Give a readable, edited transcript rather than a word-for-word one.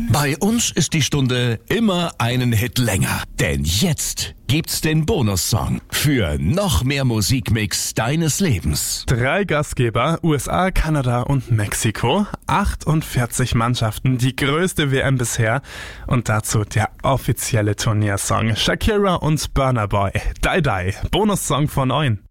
Bei uns ist die Stunde immer einen Hit länger. Denn jetzt gibt's den Bonussong für noch mehr Musikmix deines Lebens. 3 Gastgeber, USA, Kanada und Mexiko, 48 Mannschaften, die größte WM bisher und dazu der offizielle Turniersong. Shakira und Burna Boy, Die Die, Bonussong von 9.